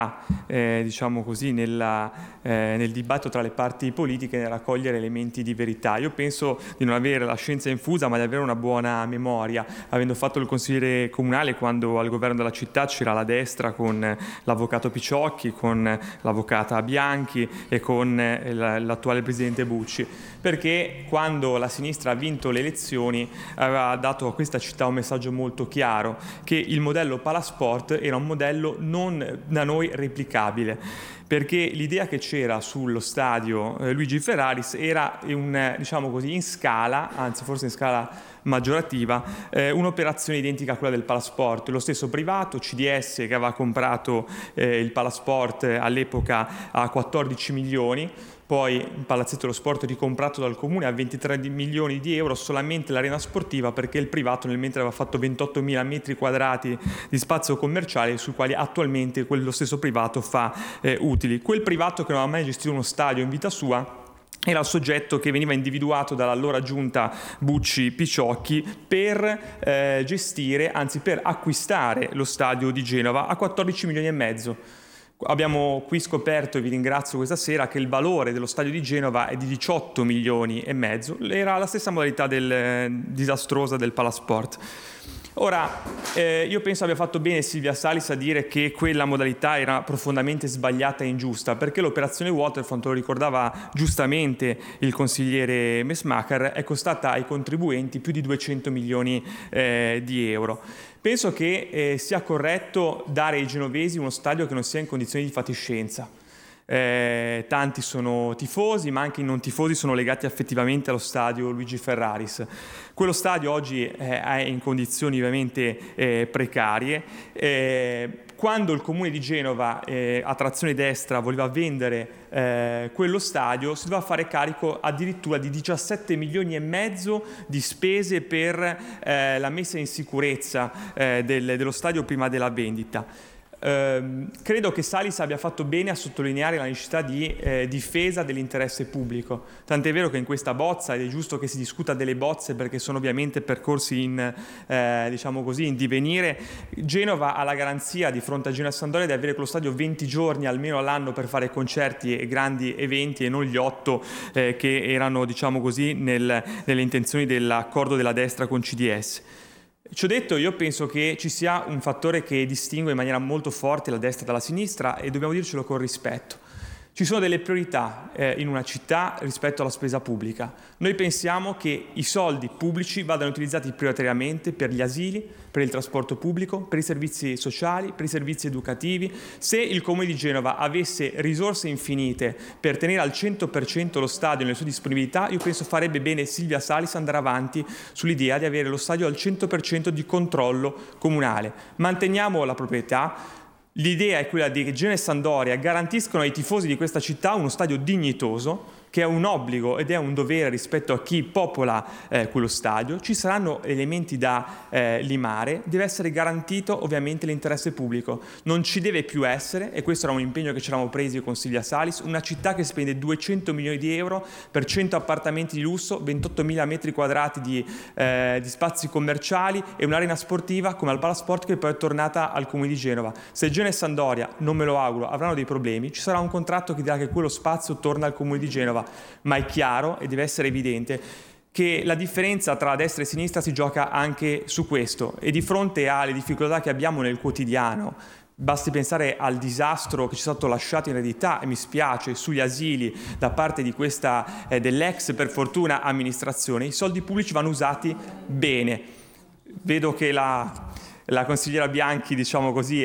diciamo così, nel dibattito tra le parti politiche, nel raccogliere elementi di verità. Io penso di non avere la scienza infusa, ma di avere una buona memoria, avendo fatto il consigliere comunale quando al governo della città c'era la destra con l'avvocato Picciocchi, con l'avvocata Bianchi e con l'attuale presidente Bucci, perché quando la sinistra ha vinto le elezioni aveva dato a questa città un messaggio molto chiaro, che il modello Palasport era un modello non da noi replicabile, perché l'idea che c'era sullo stadio Luigi Ferraris era diciamo così, in scala, anzi forse in scala maggiorativa, un'operazione identica a quella del Palasport. Lo stesso privato, CDS, che aveva comprato il Palasport all'epoca a 14 milioni, poi il Palazzetto dello Sport ricomprato dal Comune a 23 milioni di euro, solamente l'arena sportiva, perché il privato nel mentre aveva fatto 28.000 metri quadrati di spazio commerciale sui quali attualmente quello stesso privato fa utili. Quel privato che non aveva mai gestito uno stadio in vita sua era il soggetto che veniva individuato dall'allora giunta Bucci-Picciocchi per gestire, anzi per acquistare lo stadio di Genova a 14 milioni e mezzo. Abbiamo qui scoperto, e vi ringrazio questa sera, che il valore dello stadio di Genova è di 18 milioni e mezzo, era la stessa modalità disastrosa del Palasport. Ora, io penso abbia fatto bene Silvia Salis a dire che quella modalità era profondamente sbagliata e ingiusta, perché l'operazione Waterfront, lo ricordava giustamente il consigliere Messmacher, è costata ai contribuenti più di 200 milioni di euro. Penso che sia corretto dare ai genovesi uno stadio che non sia in condizioni di fatiscenza. Tanti sono tifosi, ma anche i non tifosi sono legati affettivamente allo stadio Luigi Ferraris. Quello stadio oggi è in condizioni ovviamente precarie. Quando il Comune di Genova, a trazione destra, voleva vendere quello stadio, si doveva fare carico addirittura di 17 milioni e mezzo di spese per la messa in sicurezza dello stadio prima della vendita. Credo che Salis abbia fatto bene a sottolineare la necessità di difesa dell'interesse pubblico, tant'è vero che in questa bozza, ed è giusto che si discuta delle bozze perché sono ovviamente percorsi diciamo così, in divenire, Genova ha la garanzia di fronte a Genoa e Sampdoria di avere quello stadio 20 giorni almeno all'anno per fare concerti e grandi eventi, e non gli 8 che erano, diciamo così, nelle intenzioni dell'accordo della destra con CDS. Ciò detto, io penso che ci sia un fattore che distingue in maniera molto forte la destra dalla sinistra, e dobbiamo dircelo con rispetto. Ci sono delle priorità in una città rispetto alla spesa pubblica. Noi pensiamo che i soldi pubblici vadano utilizzati prioritariamente per gli asili, per il trasporto pubblico, per i servizi sociali, per i servizi educativi. Se il Comune di Genova avesse risorse infinite per tenere al 100% lo stadio nelle sue disponibilità, io penso farebbe bene Silvia Salis andare avanti sull'idea di avere lo stadio al 100% di controllo comunale. Manteniamo la proprietà. L'idea è quella di che Genoa e Sampdoria garantiscono ai tifosi di questa città uno stadio dignitoso, che è un obbligo ed è un dovere rispetto a chi popola quello stadio. Ci saranno elementi da limare, deve essere garantito ovviamente l'interesse pubblico. Non ci deve più essere, e questo era un impegno che ci eravamo presi con Silvia Salis, una città che spende 200 milioni di euro per 100 appartamenti di lusso, 28.000 metri quadrati di spazi commerciali e un'arena sportiva come al Palasport, che poi è tornata al Comune di Genova. Se Genoa e Sampdoria, non me lo auguro, avranno dei problemi, ci sarà un contratto che dirà che quello spazio torna al Comune di Genova, ma è chiaro e deve essere evidente che la differenza tra destra e sinistra si gioca anche su questo, e di fronte alle difficoltà che abbiamo nel quotidiano, basti pensare al disastro che ci è stato lasciato in eredità, e mi spiace, sugli asili da parte di questa dell'ex, per fortuna, amministrazione. I soldi pubblici vanno usati bene. Vedo che la consigliera Bianchi, diciamo così,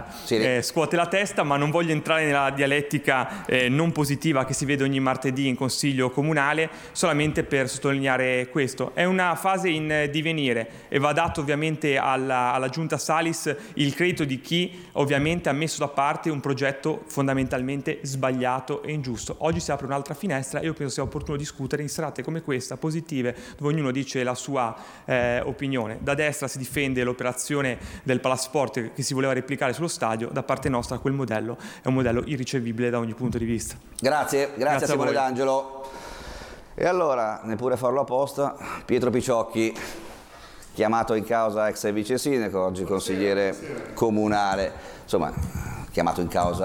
scuote la testa, ma non voglio entrare nella dialettica non positiva che si vede ogni martedì in Consiglio Comunale, solamente per sottolineare questo. È una fase in divenire, e va dato ovviamente alla Giunta Salis il credito di chi ovviamente ha messo da parte un progetto fondamentalmente sbagliato e ingiusto. Oggi si apre un'altra finestra, e io penso sia opportuno discutere in serate come questa, positive, dove ognuno dice la sua opinione. Da destra si difende l'operazione del Palasport che si voleva replicare sullo stadio, da parte nostra quel modello è un modello irricevibile da ogni punto di vista. Grazie a Simone D'Angelo. E allora, neppure farlo apposta, Pietro Picciocchi, chiamato in causa ex vice sindaco, oggi consigliere comunale, insomma, chiamato in causa